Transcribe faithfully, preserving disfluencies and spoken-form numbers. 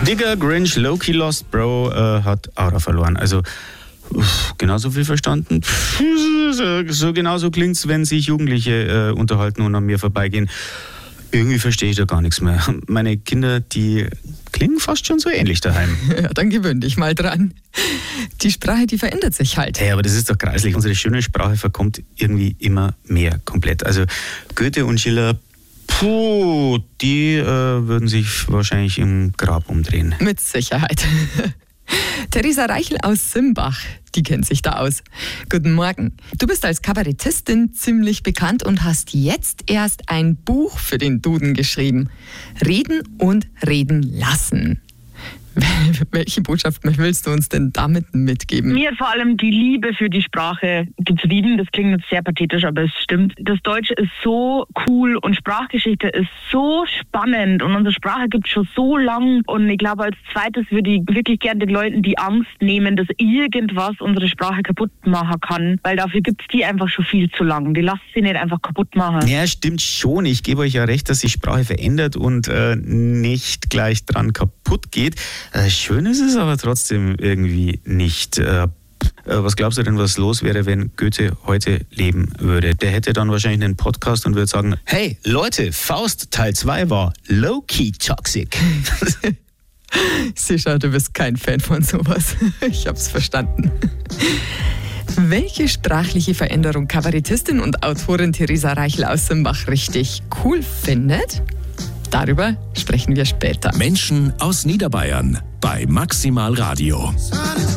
Digger, Grinch, Loki, Lost Bro äh, hat Aura verloren. Also uff, genauso viel verstanden. So, so genauso klingt's, wenn sich Jugendliche äh, unterhalten und an mir vorbeigehen. Irgendwie verstehe ich da gar nichts mehr. Meine Kinder, die klingen fast schon so ähnlich daheim. Ja, dann gewöhn dich mal dran. Die Sprache, die verändert sich halt. Hey, aber das ist doch greislich. Unsere schöne Sprache verkommt irgendwie immer mehr komplett. Also Goethe und Schiller, puh, die äh, würden sich wahrscheinlich im Grab umdrehen. Mit Sicherheit. Theresa Reichel aus Simbach, die kennt sich da aus. Guten Morgen. Du bist als Kabarettistin ziemlich bekannt und hast jetzt erst ein Buch für den Duden geschrieben. Reden und reden lassen. Welche Botschaft willst du uns denn damit mitgeben? Mir hat vor allem die Liebe für die Sprache getrieben. Das klingt jetzt sehr pathetisch, aber es stimmt. Das Deutsche ist so cool und Sprachgeschichte ist so spannend und unsere Sprache gibt es schon so lang. Und ich glaube, als zweites würde ich wirklich gerne den Leuten die Angst nehmen, dass irgendwas unsere Sprache kaputt machen kann, weil dafür gibt es die einfach schon viel zu lang. Die lassen sie nicht einfach kaputt machen. Ja, stimmt schon. Ich gebe euch ja recht, dass sich Sprache verändert und äh, nicht gleich dran kaputt geht. Äh, schön ist es aber trotzdem irgendwie nicht. Äh, was glaubst du denn, was los wäre, wenn Goethe heute leben würde? Der hätte dann wahrscheinlich einen Podcast und würde sagen, hey Leute, Faust Teil zwei war low-key toxic. Sicher, du bist kein Fan von sowas. Ich hab's verstanden. Welche sprachliche Veränderung Kabarettistin und Autorin Theresa Reichel aus Simbach richtig cool findet? Darüber sprechen wir später. Menschen aus Niederbayern bei Maximal Radio.